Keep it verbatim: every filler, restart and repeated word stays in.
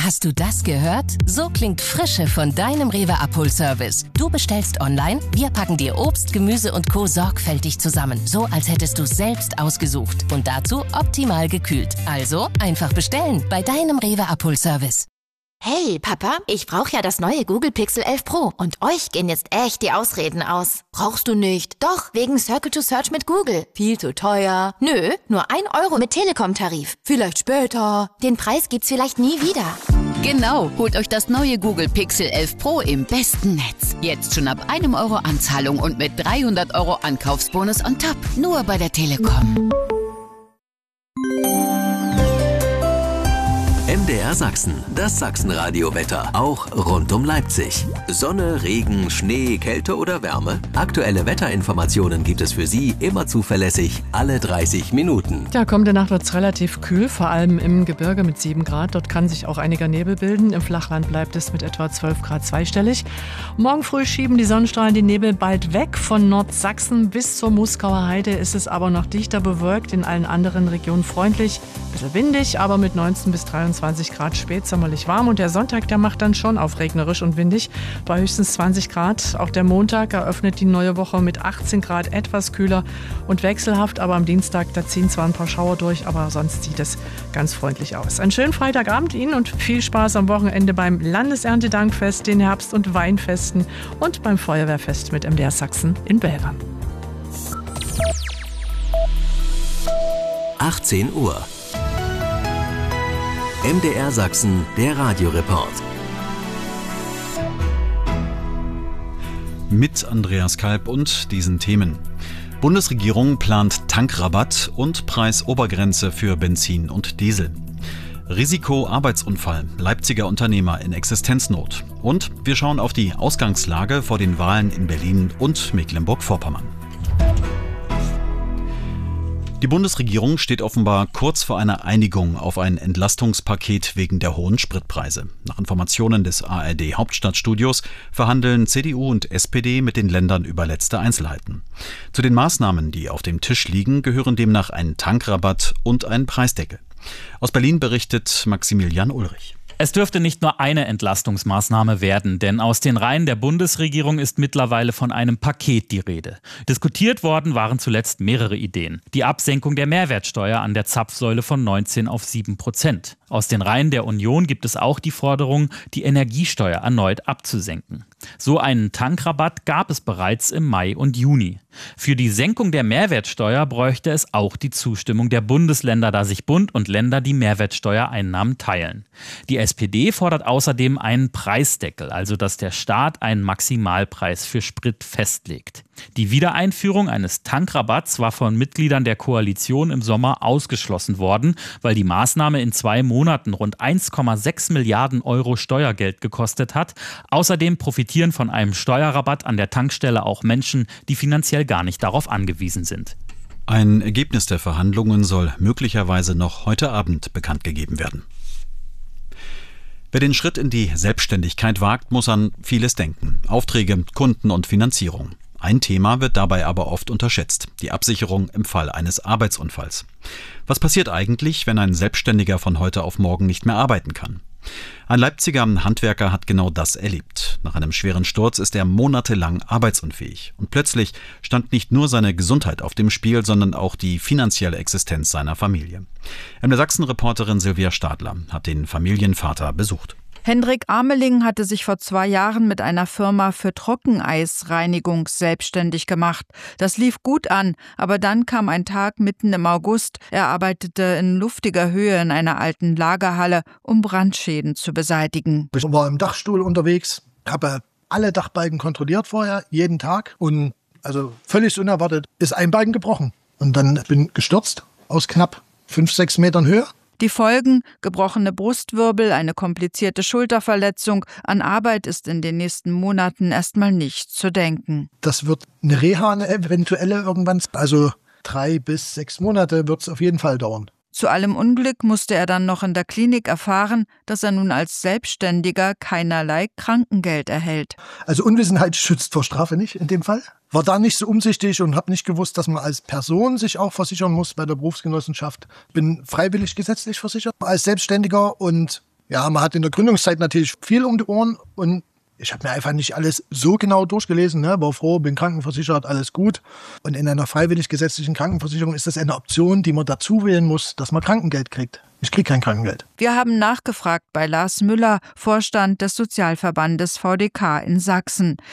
Hast du das gehört? So klingt Frische von deinem Rewe-Abholservice. Du bestellst online, wir packen dir Obst, Gemüse und Co. sorgfältig zusammen. So, als hättest du selbst ausgesucht. Und dazu optimal gekühlt. Also einfach bestellen bei deinem Rewe-Abholservice. Hey, Papa, ich brauche ja das neue Google Pixel elf Pro. Und euch gehen jetzt echt die Ausreden aus. Brauchst du nicht? Doch, wegen Circle to Search mit Google. Viel zu teuer. Nö, nur ein Euro mit Telekom-Tarif. Vielleicht später. Den Preis gibt's vielleicht nie wieder. Genau, holt euch das neue Google Pixel elf Pro im besten Netz. Jetzt schon ab einem Euro Anzahlung und mit dreihundert Euro Ankaufsbonus on top. Nur bei der Telekom. M D R Sachsen, das Sachsenradio-Wetter, auch rund um Leipzig. Sonne, Regen, Schnee, Kälte oder Wärme? Aktuelle Wetterinformationen gibt es für Sie immer zuverlässig, alle dreißig Minuten. Ja, kommende Nacht wird es relativ kühl, vor allem im Gebirge mit sieben Grad. Dort kann sich auch einiger Nebel bilden. Im Flachland bleibt es mit etwa zwölf Grad zweistellig. Morgen früh schieben die Sonnenstrahlen die Nebel bald weg. Von Nordsachsen bis zur Muskauer Heide ist es aber noch dichter bewölkt. In allen anderen Regionen freundlich, ein bisschen windig, aber mit neunzehn bis dreiundzwanzig Grad spätsommerlich warm. Und der Sonntag, der macht dann schon auf regnerisch und windig bei höchstens zwanzig Grad. Auch der Montag eröffnet die neue Woche mit achtzehn Grad, etwas kühler und wechselhaft. Aber am Dienstag, da ziehen zwar ein paar Schauer durch, aber sonst sieht es ganz freundlich aus. Einen schönen Freitagabend Ihnen und viel Spaß am Wochenende beim Landeserntedankfest, den Herbst- und Weinfesten und beim Feuerwehrfest mit M D R Sachsen in Bellwern. achtzehn Uhr. M D R Sachsen, der Radioreport. Mit Andreas Kalb und diesen Themen. Bundesregierung plant Tankrabatt und Preisobergrenze für Benzin und Diesel. Risiko Arbeitsunfall, Leipziger Unternehmer in Existenznot. Und wir schauen auf die Ausgangslage vor den Wahlen in Berlin und Mecklenburg-Vorpommern. Die Bundesregierung steht offenbar kurz vor einer Einigung auf ein Entlastungspaket wegen der hohen Spritpreise. Nach Informationen des A R D-Hauptstadtstudios verhandeln C D U und S P D mit den Ländern über letzte Einzelheiten. Zu den Maßnahmen, die auf dem Tisch liegen, gehören demnach ein Tankrabatt und ein Preisdeckel. Aus Berlin berichtet Maximilian Ulrich. Es dürfte nicht nur eine Entlastungsmaßnahme werden, denn aus den Reihen der Bundesregierung ist mittlerweile von einem Paket die Rede. Diskutiert worden waren zuletzt mehrere Ideen. Die Absenkung der Mehrwertsteuer an der Zapfsäule von neunzehn auf sieben Prozent. Aus den Reihen der Union gibt es auch die Forderung, die Energiesteuer erneut abzusenken. So einen Tankrabatt gab es bereits im Mai und Juni. Für die Senkung der Mehrwertsteuer bräuchte es auch die Zustimmung der Bundesländer, da sich Bund und Länder die Mehrwertsteuereinnahmen teilen. Die S P D fordert außerdem einen Preisdeckel, also dass der Staat einen Maximalpreis für Sprit festlegt. Die Wiedereinführung eines Tankrabatts war von Mitgliedern der Koalition im Sommer ausgeschlossen worden, weil die Maßnahme in zwei Monaten rund eins Komma sechs Milliarden Euro Steuergeld gekostet hat. Außerdem profitieren von einem Steuerrabatt an der Tankstelle auch Menschen, die finanziell gar nicht darauf angewiesen sind. Ein Ergebnis der Verhandlungen soll möglicherweise noch heute Abend bekannt gegeben werden. Wer den Schritt in die Selbstständigkeit wagt, muss an vieles denken. Aufträge, Kunden und Finanzierung. Ein Thema wird dabei aber oft unterschätzt: die Absicherung im Fall eines Arbeitsunfalls. Was passiert eigentlich, wenn ein Selbstständiger von heute auf morgen nicht mehr arbeiten kann? Ein Leipziger Handwerker hat genau das erlebt. Nach einem schweren Sturz ist er monatelang arbeitsunfähig. Und plötzlich stand nicht nur seine Gesundheit auf dem Spiel, sondern auch die finanzielle Existenz seiner Familie. M D R Sachsen-Reporterin Silvia Stadler hat den Familienvater besucht. Hendrik Ameling hatte sich vor zwei Jahren mit einer Firma für Trockeneisreinigung selbstständig gemacht. Das lief gut an, aber dann kam ein Tag mitten im August. Er arbeitete in luftiger Höhe in einer alten Lagerhalle, um Brandschäden zu beseitigen. Ich war im Dachstuhl unterwegs, habe alle Dachbalken kontrolliert vorher, jeden Tag. Und also völlig unerwartet ist ein Balken gebrochen. Und dann bin gestürzt aus knapp fünf, sechs Metern Höhe. Die Folgen: gebrochene Brustwirbel, eine komplizierte Schulterverletzung. An Arbeit ist in den nächsten Monaten erstmal nicht zu denken. Das wird eine Reha, eine eventuelle irgendwann. Also drei bis sechs Monate wird es auf jeden Fall dauern. Zu allem Unglück musste er dann noch in der Klinik erfahren, dass er nun als Selbstständiger keinerlei Krankengeld erhält. Also Unwissenheit schützt vor Strafe nicht in dem Fall. War da nicht so umsichtig und habe nicht gewusst, dass man als Person sich auch versichern muss bei der Berufsgenossenschaft. Bin freiwillig gesetzlich versichert als Selbstständiger und Ja, man hat in der Gründungszeit natürlich viel um die Ohren und ich habe mir einfach nicht alles so genau durchgelesen, ne? War froh, bin krankenversichert, alles gut. Und in einer freiwillig gesetzlichen Krankenversicherung ist das eine Option, die man dazu wählen muss, dass man Krankengeld kriegt. Ich kriege kein Krankengeld. Wir haben nachgefragt bei Lars Müller, Vorstand des Sozialverbandes V D K in Sachsen.